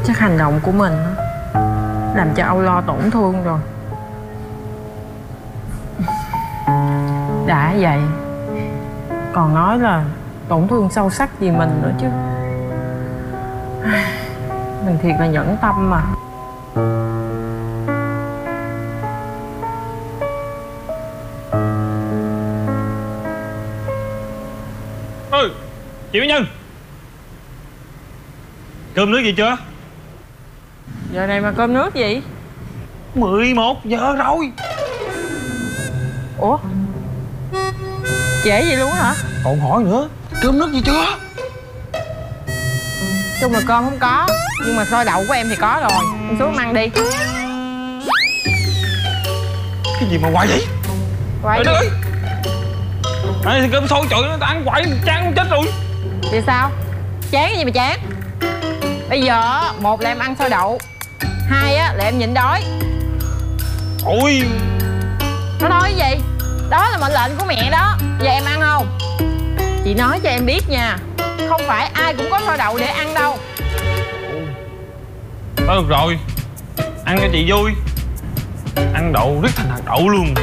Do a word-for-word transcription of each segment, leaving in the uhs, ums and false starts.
Chắc hành động của mình làm cho Âu Lo tổn thương rồi. Đã vậy còn nói là tổn thương sâu sắc vì mình nữa chứ. Mình thiệt là nhẫn tâm mà. Ừ, chị Mỹ Nhân, cơm nước gì chưa? Giờ này mà cơm nước gì? mười một giờ rồi. Ủa, trễ vậy luôn hả? Còn hỏi nữa, cơm nước gì chưa? Chung là cơm không có, nhưng mà xôi đậu của em thì có rồi. Em xuống ăn đi. Cái gì mà hoài vậy? Quay Trời ơi, này thì cơm xôi trời nó ăn quậy chán chết rồi. thì sao? Chán cái gì mà chán? Bây giờ một là em ăn xôi đậu, hai á là em nhịn đói. Ôi, Nó nói cái gì? Đó là mệnh lệnh của mẹ đó. Giờ em ăn không? Chị nói cho em biết nha, không phải ai cũng có xôi đậu để ăn đâu. thôi được rồi, ăn cho chị vui. Ăn đậu riết thành hạt đậu luôn.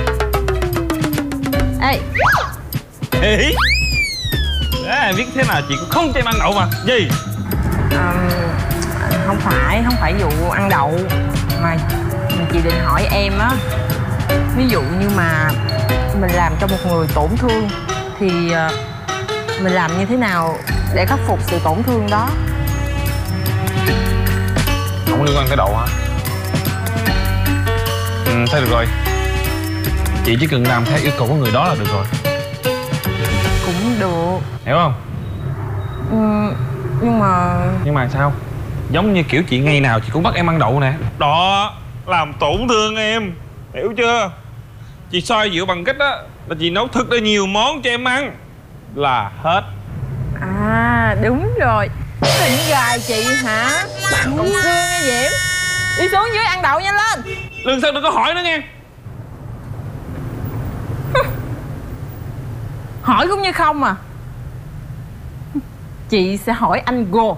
Ê, Ê, à, biết thế nào chị cũng không cho em ăn đậu mà. Gì? à, không phải, không phải vụ ăn đậu. Mà chị định hỏi em á, ví dụ như mà mình làm cho một người tổn thương thì à, mình làm như thế nào để khắc phục sự tổn thương đó? Không liên quan tới đậu hả? Ừ, thôi được rồi, chị chỉ cần làm theo yêu cầu của người đó là được rồi. Cũng được. Hiểu không? Ừ, nhưng mà... Nhưng mà sao? Giống như kiểu chị ngày nào chị cũng bắt em ăn đậu nè. Đó, làm tổn thương em. Hiểu chưa? Chị xoa dịu bằng cách đó là chị nấu thật là nhiều món cho em ăn là hết. À, đúng rồi. Tỉnh gài chị hả? Còn xương nha Diễm. Đi xuống dưới ăn đậu nhanh lên. Lần sau đừng có hỏi nữa nghe. Hỏi cũng như không à. Chị sẽ hỏi anh Go.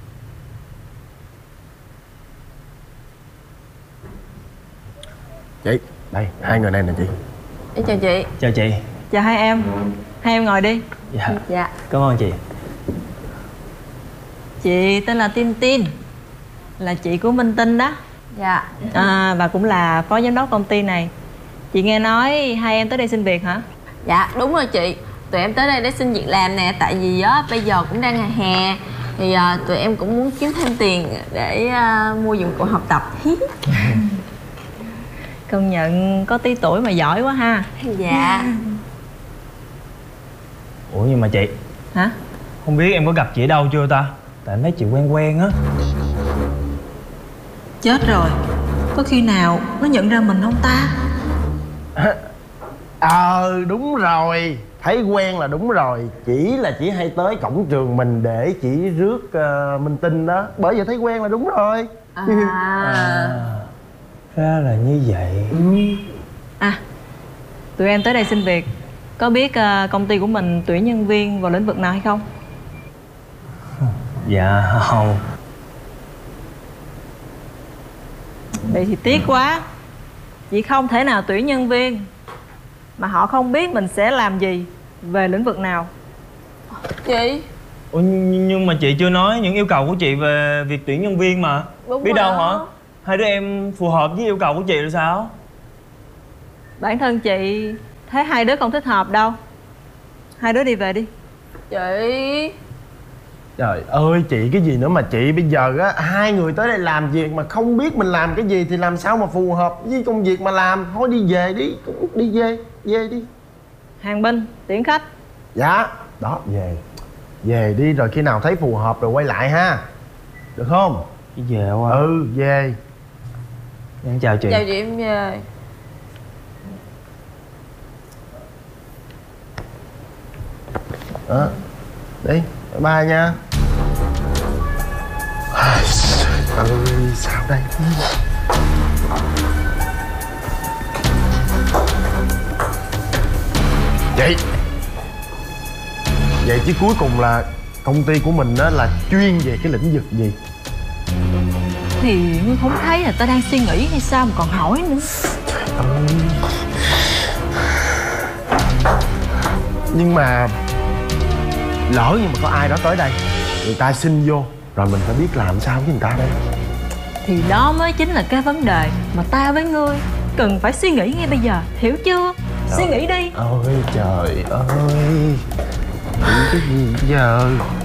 Chị, đây, hai người này nè chị. Em chào chị. Chào chị. Chào hai em. Hai em ngồi đi. Dạ. Dạ. Cảm ơn chị. Chị tên là Tin Tin, là chị của Minh Tinh đó. Dạ. À, và cũng là phó giám đốc công ty này. Chị nghe nói hai em tới đây xin việc hả? Dạ đúng rồi chị. Tụi em tới đây để xin việc làm nè. Tại vì á bây giờ cũng đang hè hè thì à, tụi em cũng muốn kiếm thêm tiền để à, mua dụng cụ học tập. Công nhận có tí tuổi mà giỏi quá ha. Dạ. Ủa nhưng mà chị, Hả? không biết em có gặp chị ở đâu chưa ta? Tại em thấy chị quen quen á. Chết rồi. Có khi nào nó nhận ra mình không ta? Ờ, à, đúng rồi. Thấy quen là đúng rồi. Chỉ là chỉ hay tới cổng trường mình để chỉ rước uh, Minh Tinh đó. Bởi vậy thấy quen là đúng rồi. À, À, ra là như vậy. À, tụi em tới đây xin việc. Có biết uh, công ty của mình tuyển nhân viên vào lĩnh vực nào hay không? Dạ không. Vậy thì tiếc quá. Chị không thể nào tuyển nhân viên mà họ không biết mình sẽ làm gì, về lĩnh vực nào. chị. Ủa, nhưng, nhưng mà chị chưa nói những yêu cầu của chị về việc tuyển nhân viên mà. Đúng biết rồi đâu đó. hả? Hai đứa em phù hợp với yêu cầu của chị là sao? Bản thân chị thấy hai đứa không thích hợp đâu. Hai đứa đi về đi. Chị. Trời ơi chị, cái gì nữa mà chị. Bây giờ á, hai người tới đây làm việc mà không biết mình làm cái gì thì làm sao mà phù hợp với công việc mà làm. Thôi đi về đi, đi về, về đi. Hàng binh, tiễn khách. Dạ, đó, về. Về đi rồi khi nào thấy phù hợp rồi quay lại ha. Được không? Đi về qua. Ừ, về. Em chào chị. Chào chị, em về. Đó, đi, bye bye nha. Ơi, sao đây? Vậy Vậy chứ cuối cùng là công ty của mình đó là chuyên về cái lĩnh vực gì? Thì ngươi không thấy là tao đang suy nghĩ hay sao mà còn hỏi nữa. Ơi. Nhưng mà lỡ như mà có ai đó tới đây, người ta xin vô, rồi mình phải biết làm sao với người ta đây. Thì đó mới chính là cái vấn đề mà tao với ngươi cần phải suy nghĩ ngay bây giờ, hiểu chưa? Suy nghĩ đi. Ôi trời ơi, nghĩ cái gì giờ.